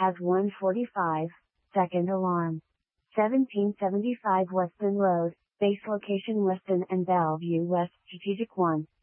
has 145, second alarm. 1775 Weston Road, base location Weston and Bellevue West Strategic 1.